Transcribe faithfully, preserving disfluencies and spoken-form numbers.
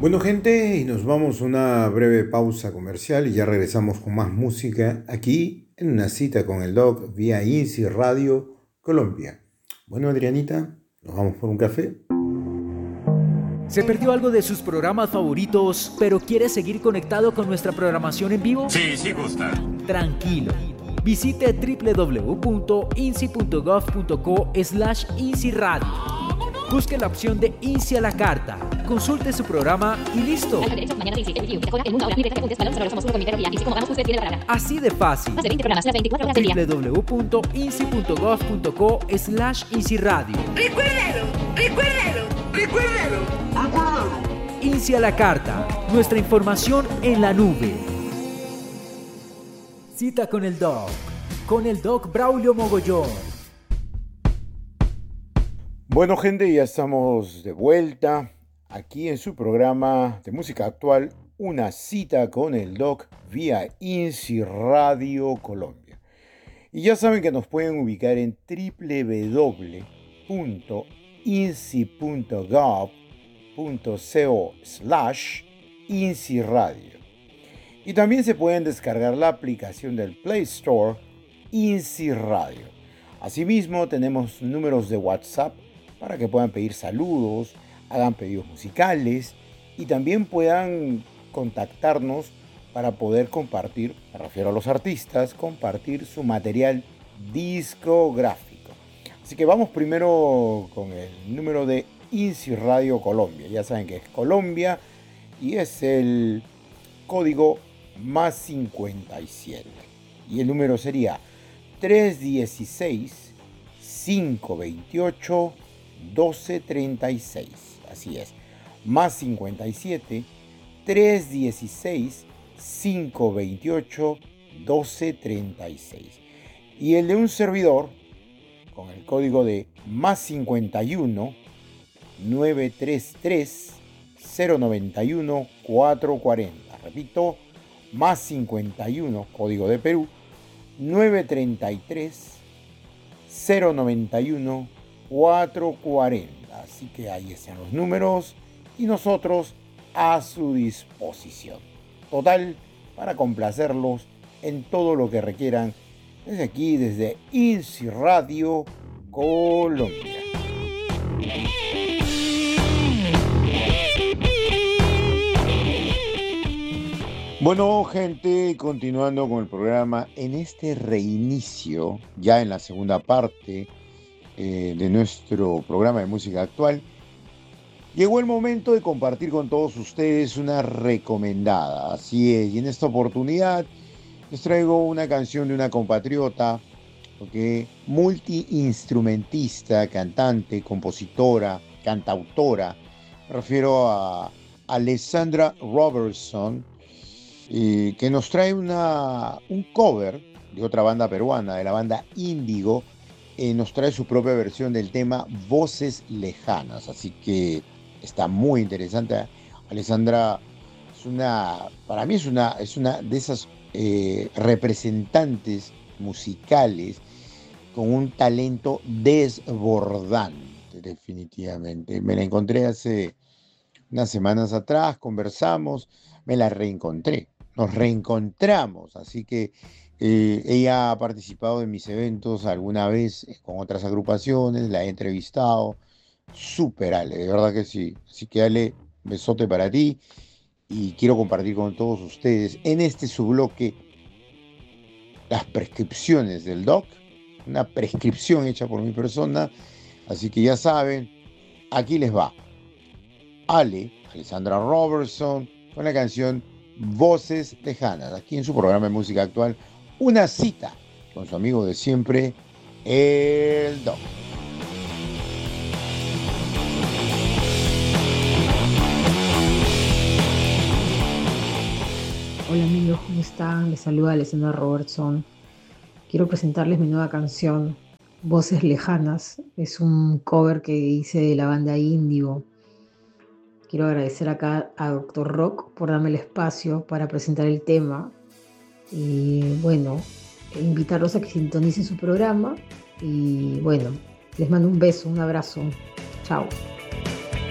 Bueno, gente, y nos vamos a una breve pausa comercial y ya regresamos con más música aquí en una cita con el Doc vía INSI Radio Colombia. Bueno, Adrianita, ¿nos vamos por un café? ¿Se perdió algo de sus programas favoritos, pero quiere seguir conectado con nuestra programación en vivo? Sí, sí gusta. Tranquilo. Visite w w w punto insi punto gov punto co slash insi radio. Busque la opción de INSI a la carta, consulte su programa y listo. Así de fácil. w w w punto insi punto gov punto co slash insi radio. Recuérdalo, recuérdalo, recuérdalo. INSI a la carta, nuestra información en la nube. Cita con el Doc, con el Doc Braulio Mogollón. Bueno, gente, ya estamos de vuelta aquí en su programa de música actual, Una cita con el Doc vía INSI Radio Colombia. Y ya saben que nos pueden ubicar en w w w punto insi punto gov punto co slash INSI Radio. Y también se pueden descargar la aplicación del Play Store INSI Radio. Asimismo, tenemos números de WhatsApp para que puedan pedir saludos, hagan pedidos musicales y también puedan contactarnos para poder compartir, me refiero a los artistas, compartir su material discográfico. Así que vamos primero con el número de INSI Radio Colombia. Ya saben que es Colombia y es el código más cincuenta y siete. Y el número sería tres uno seis, cinco dos ocho, doce treinta y seis. Así es, más cincuenta y siete, tres uno seis, cinco dos ocho, doce treinta y seis. Y el de un servidor con el código de más cincuenta y uno, nueve tres tres, cero nueve uno, cuatro cuatro cero. Repito, más cincuenta y uno, código de Perú, nueve tres tres, cero nueve uno, cuatro cuatro cero. Así que ahí están los números y nosotros a su disposición. Total, para complacerlos en todo lo que requieran desde aquí, desde INSI Radio Colombia. Bueno, gente, continuando con el programa, en este reinicio, ya en la segunda parte eh, de nuestro programa de música actual, llegó el momento de compartir con todos ustedes una recomendada. Así es, y en esta oportunidad les traigo una canción de una compatriota, porque multiinstrumentista, cantante, compositora, cantautora. Me refiero a Alessandra Robertson, eh, que nos trae una, un cover de otra banda peruana, de la banda Índigo. Eh, nos trae su propia versión del tema Voces Lejanas. Así que está muy interesante. Alessandra es una, para mí es una, es una de esas eh, representantes musicales con un talento desbordante, definitivamente. Me la encontré hace unas semanas atrás, conversamos, me la reencontré, nos reencontramos, así que eh, ella ha participado en mis eventos alguna vez con otras agrupaciones, la he entrevistado. Súper, Ale, de verdad que sí. Así que, Ale, besote para ti y quiero compartir con todos ustedes en este subloque las prescripciones del Doc, una prescripción hecha por mi persona. Así que ya saben, aquí les va Ale, Alessandra Robertson, con la canción Voces Lejanas, aquí en su programa de música actual, Una cita con su amigo de siempre, el Doc. Hola amigos, ¿cómo están? Les saluda Alessandra Robertson. Quiero presentarles mi nueva canción, Voces Lejanas. Es un cover que hice de la banda Índigo. Quiero agradecer acá a Doctor Rock por darme el espacio para presentar el tema. Y bueno, invitarlos a que sintonicen su programa. Y bueno, les mando un beso, un abrazo. Chao.